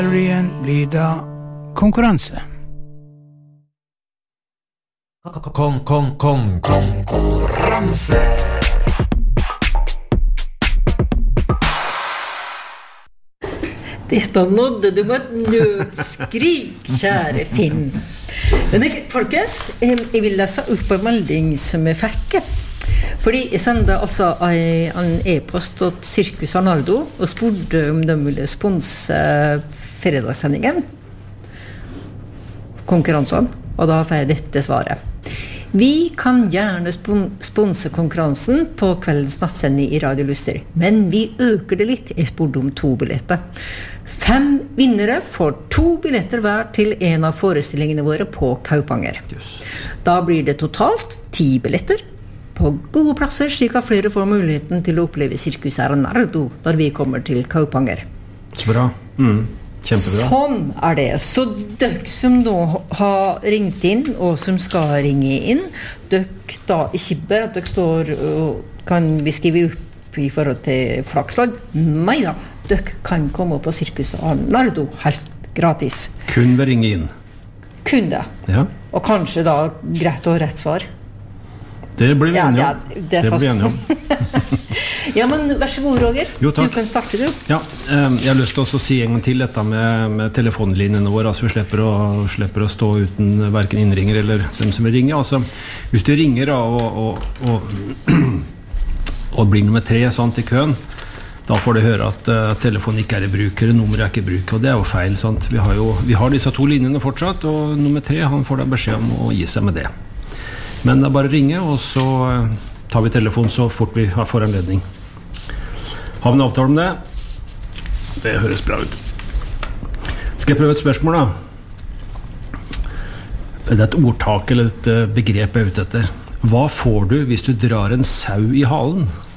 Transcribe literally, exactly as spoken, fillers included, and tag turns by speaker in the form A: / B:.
A: Serien blir da konkurranse.
B: Kong, kong, kong, konkurranse.
C: Dette nådde du med et nødskrik, kjære Finn. Men det, folkens, jeg vil lese opp en melding som jeg fikk. Fordi jeg sendte altså en e-post til Circus Arnardo og spurte om de ville sponse fredagssendingen, konkurransen, og da får jeg dette svaret. Vi kan gjerne spon- sponse konkurransen på kveldens nattsending i Radio Luster, men vi øker det litt. Jeg spurte om to billetter. Fem vinnere får to billetter hver til en av forestillingene våre på Kaupanger. Da blir det totalt ti billetter på gode plasser, slik at flere får muligheten til å oppleve Circus Arnardo når vi kommer til Kaupanger.
D: Så bra. Mm. Kjempebra.
C: Sånn er det. Så dere som nå har ringt inn, og som skal ringe inn, dere da ikke bare at dere står og kan beskrive opp i forhold til flakslag. Nei da, dere kan komme på Circus Arnardo helt gratis.
D: Kun ved ringe inn.
C: Kun det.
D: Ja.
C: Og kanskje da greit å ha rett svar.
D: Det blir vi
C: Ja,
D: enige
C: ja,
D: om.
C: det
D: Det
C: er
D: blir vi
C: fast.
D: enige om.
C: Ja, men vær så god, Roger.
D: Jo, takk.
C: Du kan starte, du.
D: Ja, eh, jeg har lyst til også å si en gang til dette med, med telefonlinjene våre, altså vi slipper å, slipper å stå uten hverken innringer eller dem som vil ringe. Altså, hvis du ringer da, og, og, og, og blir nummer tre sånn, til køen, da får du høre at uh, telefonen ikke er i bruk, eller nummeret er ikke i bruk, og det er jo feil. Sant? Vi har jo vi har disse to linjene fortsatt, og nummer tre, han får da beskjed om å gi seg med det. Men det er bare å ringe, og så uh, tar vi telefon så fort vi har foranledning. Har vi en avtale om det? Det høres bra ut. Skal jeg prøve et spørsmål da? Det er et ordtak eller et begrep jeg er ute etter. Hva får du hvis du drar en sau i halen?